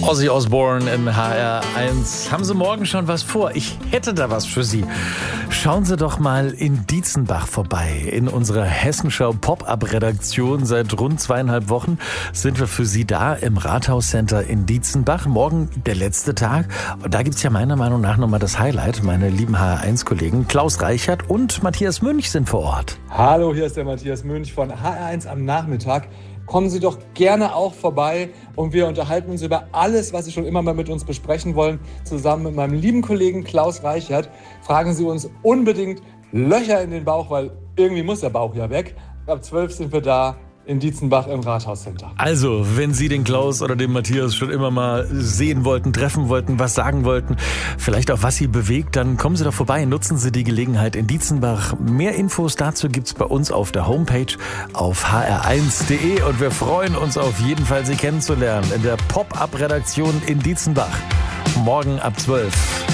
Ozzy Osbourne in HR1. Haben Sie morgen schon was vor? Ich hätte da was für Sie. Schauen Sie doch mal in Dietzenbach vorbei. In unserer Hessenschau Pop-Up-Redaktion seit rund 2,5 Wochen sind wir für Sie da im Rathauscenter in Dietzenbach. Morgen der letzte Tag. Und da gibt's ja meiner Meinung nach nochmal das Highlight. Meine lieben HR1-Kollegen Klaus Reichert und Matthias Münch sind vor Ort. Hallo, hier ist der Matthias Münch von HR1 am Nachmittag. Kommen Sie doch gerne auch vorbei und wir unterhalten uns über alles, was Sie schon immer mal mit uns besprechen wollen. Zusammen mit meinem lieben Kollegen Klaus Reichert fragen Sie uns unbedingt Löcher in den Bauch, weil irgendwie muss der Bauch ja weg. Ab 12 sind wir da in Dietzenbach im Rathauscenter. Also, wenn Sie den Klaus oder den Matthias schon immer mal sehen wollten, treffen wollten, was sagen wollten, vielleicht auch was Sie bewegt, dann kommen Sie doch vorbei, nutzen Sie die Gelegenheit in Dietzenbach. Mehr Infos dazu gibt's bei uns auf der Homepage auf hr1.de und wir freuen uns auf jeden Fall, Sie kennenzulernen in der Pop-Up-Redaktion in Dietzenbach. Morgen ab 12.